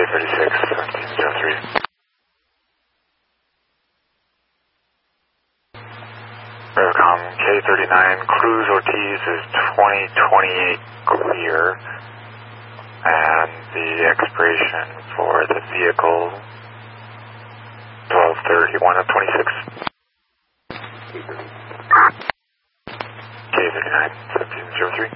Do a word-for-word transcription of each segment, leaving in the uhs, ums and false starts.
thirty-six, seventeen zero three. Revcom K thirty-nine, Cruz Ortiz is twenty twenty-eight clear, and the expiration for the vehicle twelve thirty-one of twenty-six. K thirty-nine, seventeen zero three.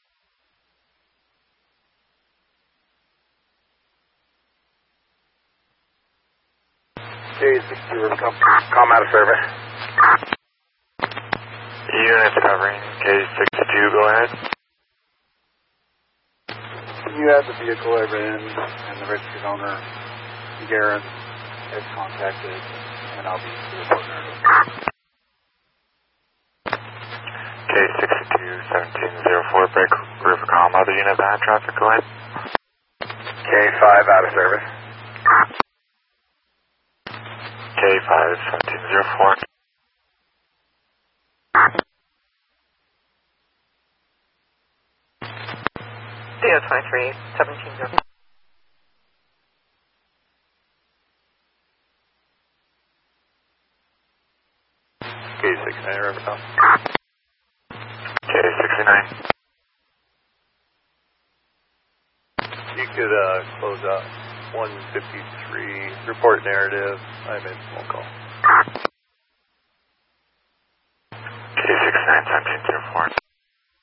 K sixty-two, Revcom, calm out of service. Units covering K sixty-two, go ahead. You have the vehicle over in and the registered owner, Garen, has contacted, and I'll be the reporter. K sixty-two, seventeen zero four, break Revcom, other unit bad traffic, go ahead. K five out of service. K five, seventeen zero four. zero twenty-three, seventeen zero four. K sixty-nine, Revcom. K sixty-nine. You could uh, close out one fifty-three, report narrative, I made a phone call. K sixty-nine, seventeen zero four.